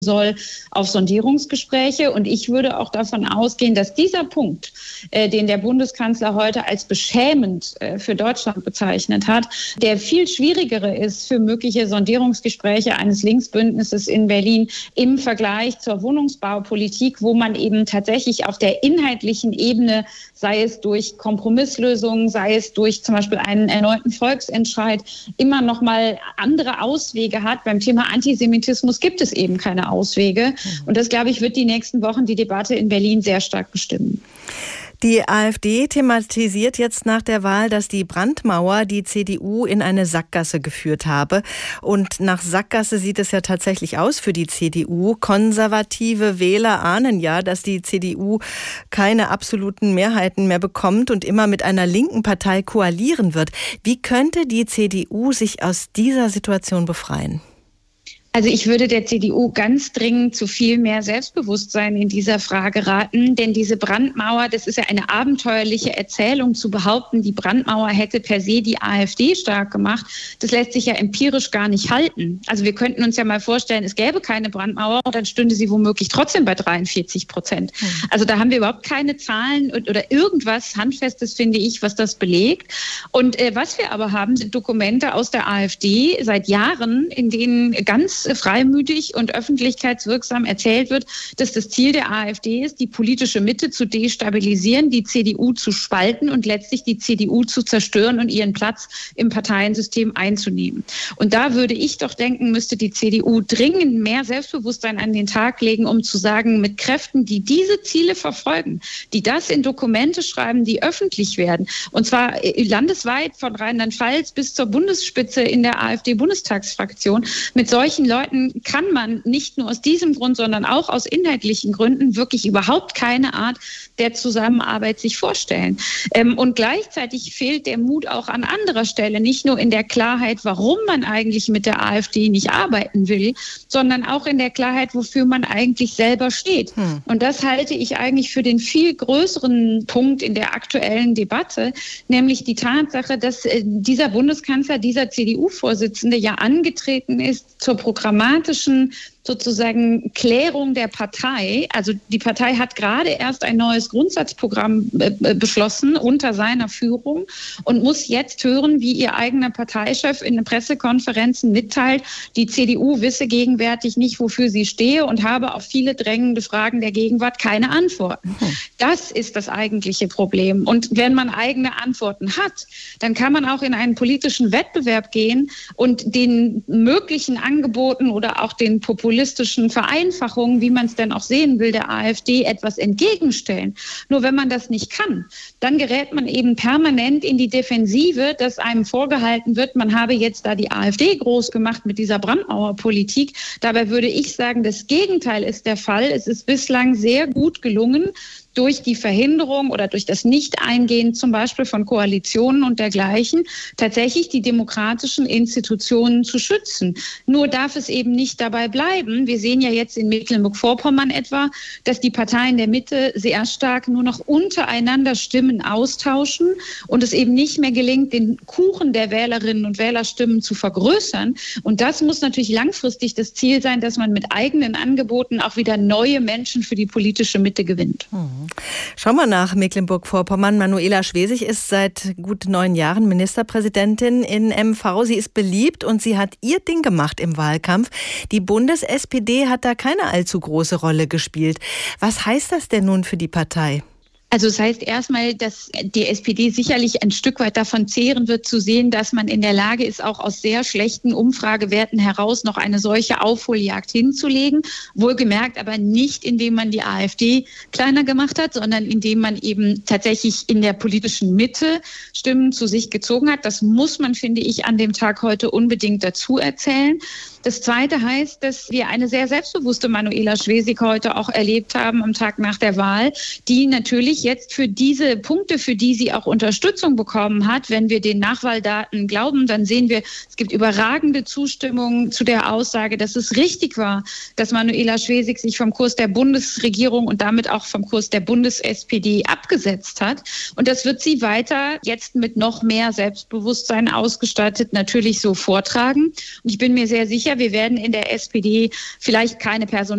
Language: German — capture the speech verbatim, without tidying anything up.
soll auf Sondierungsgespräche. Und ich würde auch davon ausgehen, dass dieser Punkt, äh, den der Bundeskanzler heute als beschämend äh, für Deutschland bezeichnet hat, der viel schwierigere ist für mögliche Sondierungsgespräche eines Linksbündnisses in Berlin im Vergleich zur Wohnungsbaupolitik, wo man eben tatsächlich auf der inhaltlichen Ebene, sei es durch Kompromisslösungen, sei es durch zum Beispiel einen erneuten Volksentscheid, immer noch mal andere Auswege hat. Beim Thema Antisemitismus gibt es eben keine Auswege. Und das, glaube ich, wird die nächsten Wochen die Debatte in Berlin sehr stark bestimmen. Die AfD thematisiert jetzt nach der Wahl, dass die Brandmauer die C D U in eine Sackgasse geführt habe. Und nach Sackgasse sieht es ja tatsächlich aus für die C D U. Konservative Wähler ahnen ja, dass die C D U keine absoluten Mehrheiten mehr bekommt und immer mit einer linken Partei koalieren wird. Wie könnte die C D U sich aus dieser Situation befreien? Also ich würde der C D U ganz dringend zu viel mehr Selbstbewusstsein in dieser Frage raten, denn diese Brandmauer, das ist ja eine abenteuerliche Erzählung zu behaupten, die Brandmauer hätte per se die AfD stark gemacht. Das lässt sich ja empirisch gar nicht halten. Also wir könnten uns ja mal vorstellen, es gäbe keine Brandmauer und dann stünde sie womöglich trotzdem bei dreiundvierzig Prozent. Also da haben wir überhaupt keine Zahlen oder irgendwas Handfestes, finde ich, was das belegt. Und äh, was wir aber haben, sind Dokumente aus der AfD seit Jahren, in denen ganz freimütig und öffentlichkeitswirksam erzählt wird, dass das Ziel der AfD ist, die politische Mitte zu destabilisieren, die C D U zu spalten und letztlich die C D U zu zerstören und ihren Platz im Parteiensystem einzunehmen. Und da würde ich doch denken, müsste die C D U dringend mehr Selbstbewusstsein an den Tag legen, um zu sagen, mit Kräften, die diese Ziele verfolgen, die das in Dokumente schreiben, die öffentlich werden, und zwar landesweit von Rheinland-Pfalz bis zur Bundesspitze in der AfD-Bundestagsfraktion, mit solchen Leuten kann man nicht nur aus diesem Grund, sondern auch aus inhaltlichen Gründen wirklich überhaupt keine Art der Zusammenarbeit sich vorstellen. Ähm, und gleichzeitig fehlt der Mut auch an anderer Stelle, nicht nur in der Klarheit, warum man eigentlich mit der AfD nicht arbeiten will, sondern auch in der Klarheit, wofür man eigentlich selber steht. Hm. Und das halte ich eigentlich für den viel größeren Punkt in der aktuellen Debatte, nämlich die Tatsache, dass äh, dieser Bundeskanzler, dieser C D U-Vorsitzende ja angetreten ist zur programmatischen sozusagen Klärung der Partei. Also die Partei hat gerade erst ein neues Grundsatzprogramm äh, beschlossen unter seiner Führung und muss jetzt hören, wie ihr eigener Parteichef in Pressekonferenzen mitteilt, die C D U wisse gegenwärtig nicht, wofür sie stehe und habe auf viele drängende Fragen der Gegenwart keine Antworten. Hm. Das ist das eigentliche Problem. Und wenn man eigene Antworten hat, dann kann man auch in einen politischen Wettbewerb gehen und den möglichen Angeboten oder auch den populistischen populistischen Vereinfachungen, wie man es denn auch sehen will, der AfD etwas entgegenstellen. Nur wenn man das nicht kann, dann gerät man eben permanent in die Defensive, dass einem vorgehalten wird, man habe jetzt da die AfD groß gemacht mit dieser Brandmauerpolitik. Dabei würde ich sagen, das Gegenteil ist der Fall. Es ist bislang sehr gut gelungen, durch die Verhinderung oder durch das Nicht-Eingehen zum Beispiel von Koalitionen und dergleichen tatsächlich die demokratischen Institutionen zu schützen. Nur darf es eben nicht dabei bleiben. Wir sehen ja jetzt in Mecklenburg-Vorpommern etwa, dass die Parteien der Mitte sehr stark nur noch untereinander Stimmen austauschen und es eben nicht mehr gelingt, den Kuchen der Wählerinnen und Wählerstimmen zu vergrößern. Und das muss natürlich langfristig das Ziel sein, dass man mit eigenen Angeboten auch wieder neue Menschen für die politische Mitte gewinnt. Hm. Schauen wir nach Mecklenburg-Vorpommern. Manuela Schwesig ist seit gut neun Jahren Ministerpräsidentin in M V. Sie ist beliebt und sie hat ihr Ding gemacht im Wahlkampf. Die Bundes-S P D hat da keine allzu große Rolle gespielt. Was heißt das denn nun für die Partei? Also das heißt erstmal, dass die S P D sicherlich ein Stück weit davon zehren wird, zu sehen, dass man in der Lage ist, auch aus sehr schlechten Umfragewerten heraus noch eine solche Aufholjagd hinzulegen. Wohlgemerkt aber nicht, indem man die AfD kleiner gemacht hat, sondern indem man eben tatsächlich in der politischen Mitte Stimmen zu sich gezogen hat. Das muss man, finde ich, an dem Tag heute unbedingt dazu erzählen. Das Zweite heißt, dass wir eine sehr selbstbewusste Manuela Schwesig heute auch erlebt haben am Tag nach der Wahl, die natürlich jetzt für diese Punkte, für die sie auch Unterstützung bekommen hat, wenn wir den Nachwahldaten glauben, dann sehen wir, es gibt überragende Zustimmung zu der Aussage, dass es richtig war, dass Manuela Schwesig sich vom Kurs der Bundesregierung und damit auch vom Kurs der Bundes-S P D abgesetzt hat. Und das wird sie weiter jetzt mit noch mehr Selbstbewusstsein ausgestattet natürlich so vortragen. Und ich bin mir sehr sicher, wir werden in der S P D vielleicht keine Personal